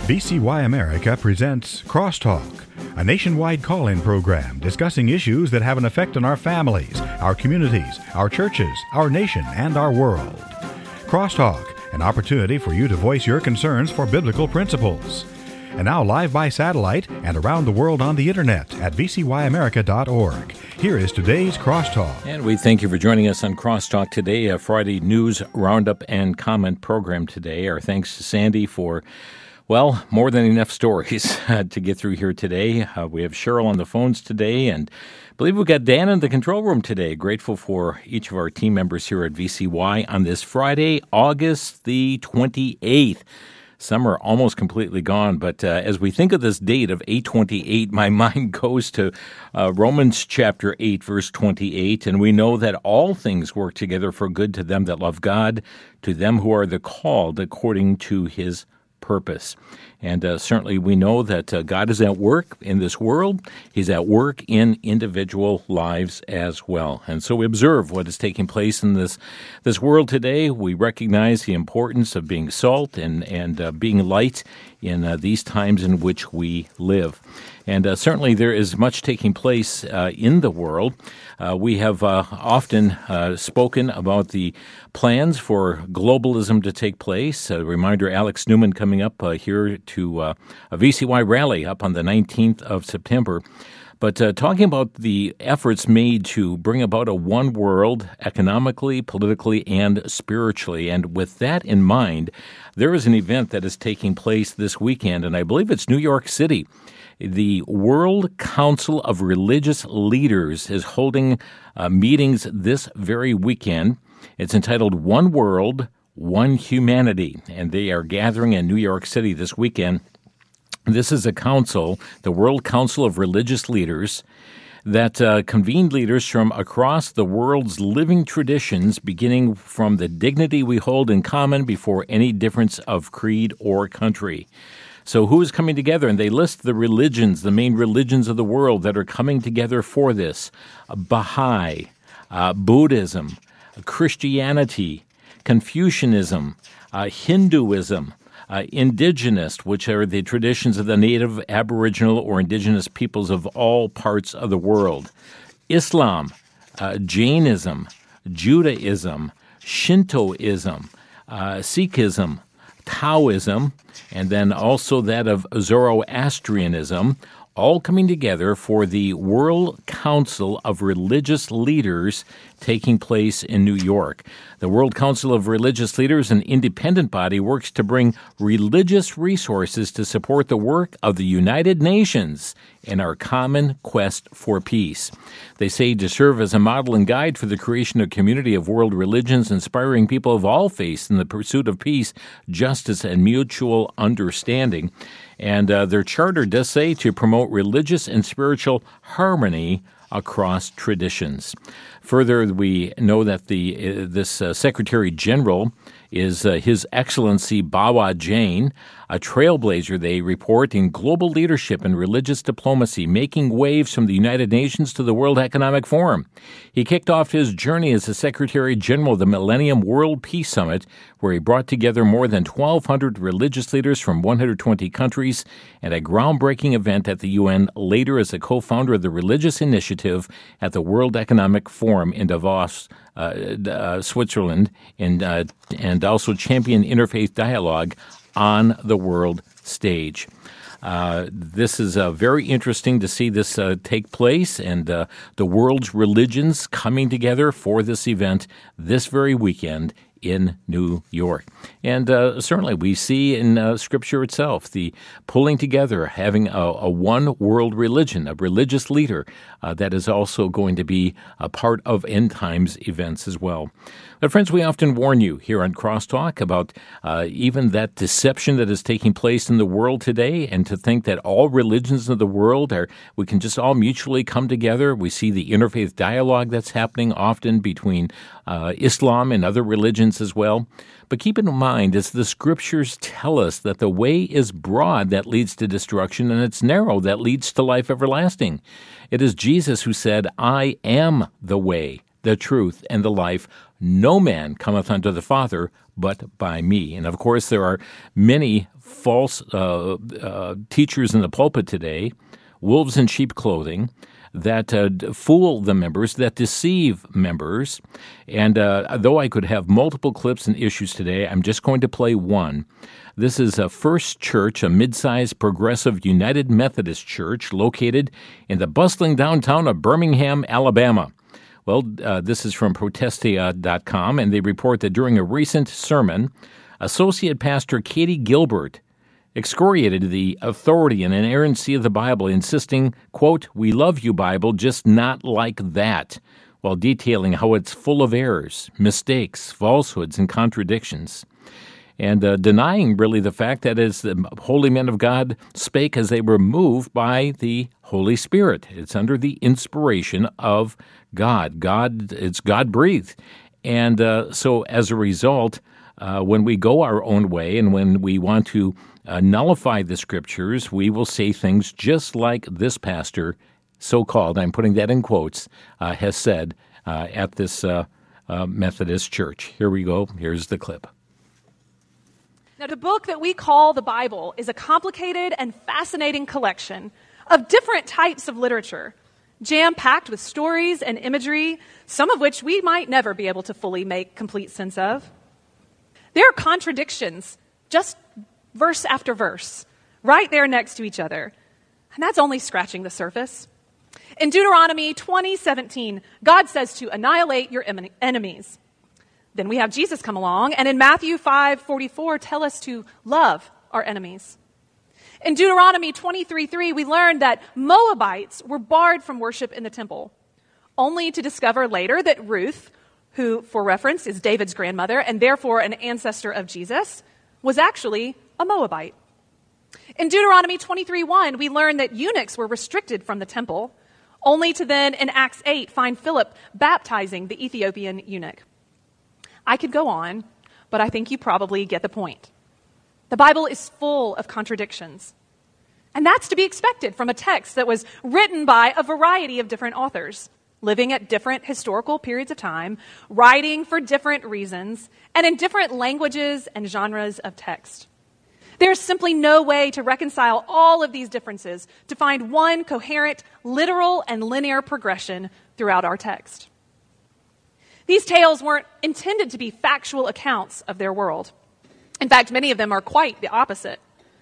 VCY America presents Crosstalk, a nationwide call-in program discussing issues that have an effect on our families, our communities, our churches, our nation, and our world. Crosstalk, an opportunity for you to voice your concerns for biblical principles. And now live by satellite and around the world on the internet at vcyamerica.org. Here is today's Crosstalk. And we thank you for joining us on Crosstalk today, a Friday news roundup and comment program today. Our thanks to Sandy for, well, more than enough stories to get through here today. We have Cheryl on the phones today, and I believe we've got Dan in the control room today. Grateful for each of our team members here at VCY on this Friday, August the 28th. Summer almost completely gone, but as we think of this date of 8/28, my mind goes to Romans chapter 8, verse 28, and we know that all things work together for good to them that love God, to them who are the called according to his purpose. And certainly we know that God is at work in this world. He's at work in individual lives as well. And so we observe what is taking place in this world today. We recognize the importance of being salt and being light in these times in which we live. And certainly there is much taking place in the world. We have often spoken about the plans for globalism to take place. A reminder, Alex Newman coming up here to a VCY rally up on the 19th of September. But talking about the efforts made to bring about a one world economically, politically, and spiritually. And with that in mind, there is an event that is taking place this weekend, and I believe it's New York City. The World Council of Religious Leaders is holding meetings this very weekend. It's entitled One World, One Humanity, and they are gathering in New York City this weekend. This is a council, the World Council of Religious Leaders, that convened leaders from across the world's living traditions, beginning from the dignity we hold in common before any difference of creed or country. So who is coming together? And they list the religions, the main religions of the world that are coming together for this. Baha'i, Buddhism, Christianity, Confucianism, Hinduism, indigenous, which are the traditions of the native, aboriginal, or indigenous peoples of all parts of the world. Islam, Jainism, Judaism, Shintoism, Sikhism, Taoism, and then also that of Zoroastrianism, all coming together for the World Council of Religious Leaders taking place in New York. The World Council of Religious Leaders, an independent body, works to bring religious resources to support the work of the United Nations in our common quest for peace. They say to serve as a model and guide for the creation of a community of world religions, inspiring people of all faiths in the pursuit of peace, justice, and mutual understanding. And their charter does say to promote religious and spiritual harmony across traditions. Further, we know that this Secretary General is His Excellency Bawa Jain, a trailblazer, they report, in global leadership and religious diplomacy, making waves from the United Nations to the World Economic Forum. He kicked off his journey as the Secretary General of the Millennium World Peace Summit, where he brought together more than 1,200 religious leaders from 120 countries at a groundbreaking event at the UN, later as a co-founder of the Religious Initiative at the World Economic Forum in Davos, Switzerland, and also champion interfaith dialogue on the world stage. This is very interesting to see this take place, and the world's religions coming together for this event this very weekend in New York. And certainly we see in Scripture itself the pulling together, having a one world religion, a religious leader that is also going to be a part of end times events as well. But friends, we often warn you here on Crosstalk about even that deception that is taking place in the world today, and to think that all religions of the world we can just all mutually come together. We see the interfaith dialogue that's happening often between Islam and other religions as well. But keep in mind, as the Scriptures tell us, that the way is broad that leads to destruction, and it's narrow that leads to life everlasting. It is Jesus who said, "I am the way, the truth, and the life. No man cometh unto the Father but by me." And of course, there are many false teachers in the pulpit today, wolves in sheep clothing, that fool the members, that deceive members. And though I could have multiple clips and issues today, I'm just going to play one. This is a First Church, a mid-sized progressive United Methodist church located in the bustling downtown of Birmingham, Alabama. Well, this is from Protestia.com, and they report that during a recent sermon, Associate Pastor Katie Gilbert excoriated the authority and inerrancy of the Bible, insisting, quote, "We love you, Bible, just not like that," while detailing how it's full of errors, mistakes, falsehoods, and contradictions. And denying, really, the fact that as the holy men of God spake as they were moved by the Holy Spirit. It's under the inspiration of God. It's God-breathed. And so as a result, when we go our own way and when we want to nullify the Scriptures, we will say things just like this pastor, so-called, I'm putting that in quotes, has said at this Methodist church. Here we go. Here's the clip. Now, the book that we call the Bible is a complicated and fascinating collection of different types of literature, jam-packed with stories and imagery, some of which we might never be able to fully make complete sense of. There are contradictions, just verse after verse, right there next to each other. And that's only scratching the surface. In Deuteronomy 20:17, God says to annihilate your enemies. Then we have Jesus come along, and in Matthew 5:44 tell us to love our enemies. In Deuteronomy 23:3, we learn that Moabites were barred from worship in the temple, only to discover later that Ruth, who, for reference, is David's grandmother and therefore an ancestor of Jesus, was actually a Moabite. In Deuteronomy 23:1, we learn that eunuchs were restricted from the temple, only to then, in Acts 8, find Philip baptizing the Ethiopian eunuch. I could go on, but I think you probably get the point. The Bible is full of contradictions. And that's to be expected from a text that was written by a variety of different authors, living at different historical periods of time, writing for different reasons, and in different languages and genres of text. There's simply no way to reconcile all of these differences to find one coherent, literal, and linear progression throughout our text. These tales weren't intended to be factual accounts of their world. In fact, many of them are quite the opposite.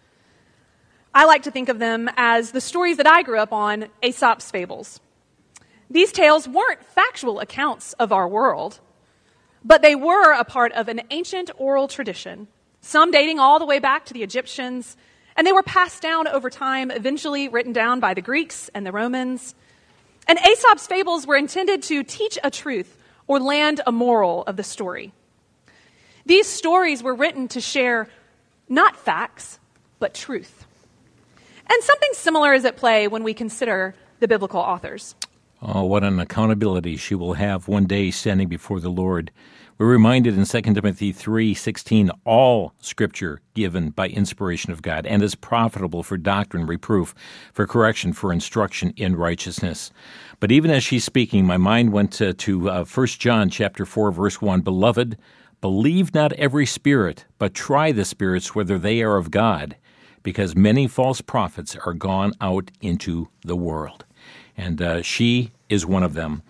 I like to think of them as the stories that I grew up on, Aesop's fables. These tales weren't factual accounts of our world, but they were a part of an ancient oral tradition, some dating all the way back to the Egyptians, and they were passed down over time, eventually written down by the Greeks and the Romans. And Aesop's fables were intended to teach a truth or land a moral of the story. These stories were written to share not facts, but truth. And something similar is at play when we consider the biblical authors. Oh, what an accountability she will have one day standing before the Lord. We're reminded in 2 Timothy 3:16, all Scripture given by inspiration of God and is profitable for doctrine, reproof, for correction, for instruction in righteousness. But even as she's speaking, my mind went to 1 John chapter 4, verse 1, Beloved, believe not every spirit, but try the spirits whether they are of God, because many false prophets are gone out into the world. And she is one of them.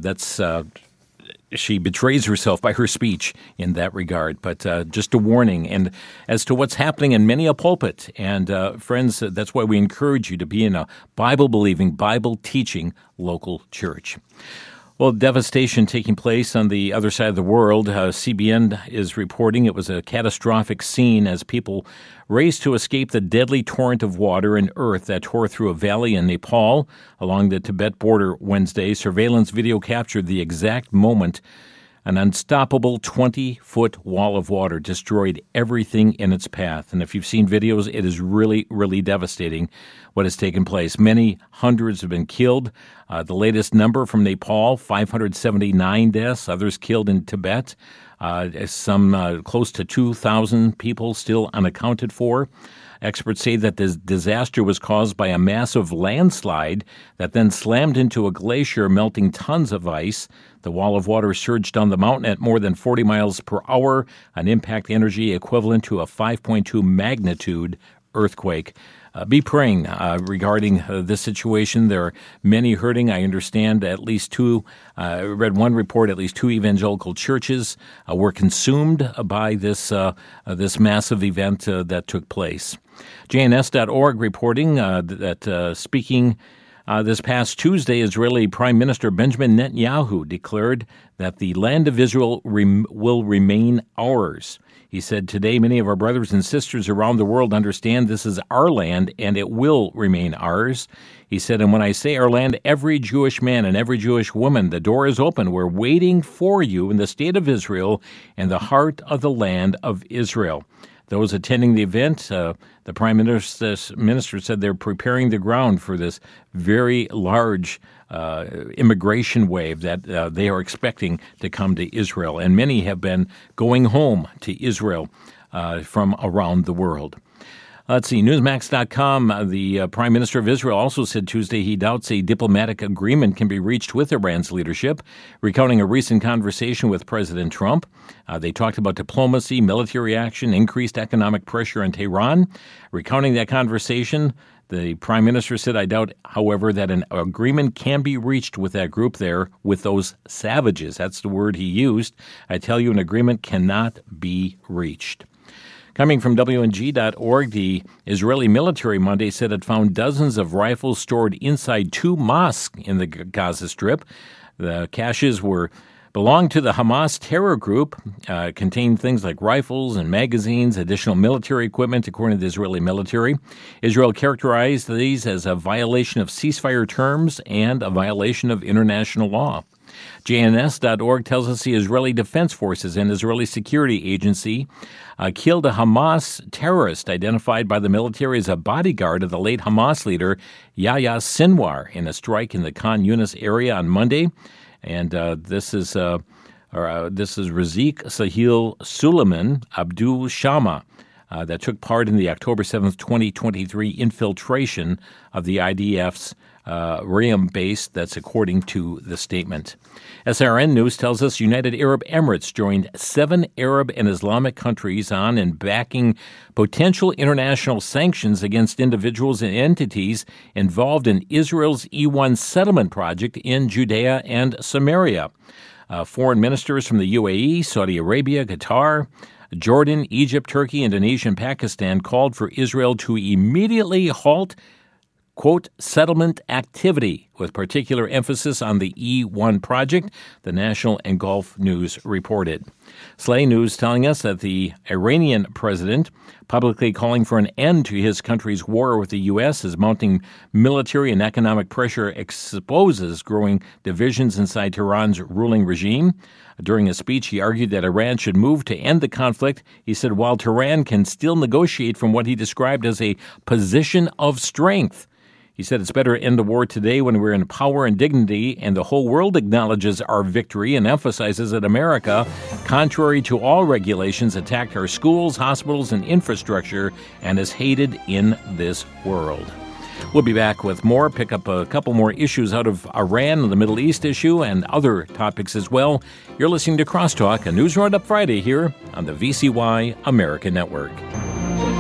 She betrays herself by her speech in that regard. But just a warning, and as to what's happening in many a pulpit. And friends, that's why we encourage you to be in a Bible-believing, Bible-teaching local church. Well, devastation taking place on the other side of the world. CBN is reporting it was a catastrophic scene as people raced to escape the deadly torrent of water and earth that tore through a valley in Nepal along the Tibet border Wednesday. Surveillance video captured the exact moment an unstoppable 20-foot wall of water destroyed everything in its path. And if you've seen videos, it is really, really devastating what has taken place. Many hundreds have been killed. The latest number from Nepal, 579 deaths, others killed in Tibet. some close to 2,000 people still unaccounted for. Experts say that this disaster was caused by a massive landslide that then slammed into a glacier, melting tons of ice. The wall of water surged down the mountain at more than 40 miles per hour, an impact energy equivalent to a 5.2 magnitude earthquake. Be praying regarding this situation. There are many hurting. I understand at least two, I read one report, at least two evangelical churches were consumed by this massive event that took place. JNS.org reporting that speaking this past Tuesday, Israeli Prime Minister Benjamin Netanyahu declared that the land of Israel will remain ours. He said, today, many of our brothers and sisters around the world understand this is our land and it will remain ours. He said, and when I say our land, every Jewish man and every Jewish woman, the door is open. We're waiting for you in the state of Israel and the heart of the land of Israel. Those attending the event, the Prime Minister said they're preparing the ground for this very large immigration wave that they are expecting to come to Israel. And many have been going home to Israel from around the world. Let's see, Newsmax.com, the Prime Minister of Israel also said Tuesday he doubts a diplomatic agreement can be reached with Iran's leadership, recounting a recent conversation with President Trump. They talked about diplomacy, military action, increased economic pressure on Tehran. Recounting that conversation, the Prime Minister said, I doubt, however, that an agreement can be reached with that group there, with those savages. That's the word he used. I tell you, an agreement cannot be reached. Coming from WNG.org, the Israeli military Monday said it found dozens of rifles stored inside two mosques in the Gaza Strip. The caches belonged to the Hamas terror group, contained things like rifles and magazines, additional military equipment, according to the Israeli military. Israel characterized these as a violation of ceasefire terms and a violation of international law. JNS.org tells us the Israeli Defense Forces and Israeli Security Agency killed a Hamas terrorist identified by the military as a bodyguard of the late Hamas leader Yahya Sinwar in a strike in the Khan Yunis area on Monday. And this is Razik Sahil Suleiman Abdul Shama that took part in the October 7th, 2023 infiltration of the IDF's Riyadh base. That's according to the statement. SRN News tells us United Arab Emirates joined 7 Arab and Islamic countries on and backing potential international sanctions against individuals and entities involved in Israel's E1 settlement project in Judea and Samaria. Foreign ministers from the UAE, Saudi Arabia, Qatar, Jordan, Egypt, Turkey, Indonesia, and Pakistan called for Israel to immediately halt, quote, settlement activity, with particular emphasis on the E1 project, the National and Gulf News reported. Slay News telling us that the Iranian president, publicly calling for an end to his country's war with the U.S. as mounting military and economic pressure exposes growing divisions inside Tehran's ruling regime. During a speech, he argued that Iran should move to end the conflict. He said while Tehran can still negotiate from what he described as a position of strength, he said it's better to end the war today when we're in power and dignity and the whole world acknowledges our victory and emphasizes that America, contrary to all regulations, attacked our schools, hospitals, and infrastructure and is hated in this world. We'll be back with more, pick up a couple more issues out of Iran and the Middle East issue and other topics as well. You're listening to Crosstalk, a News Roundup Friday here on the VCY American Network.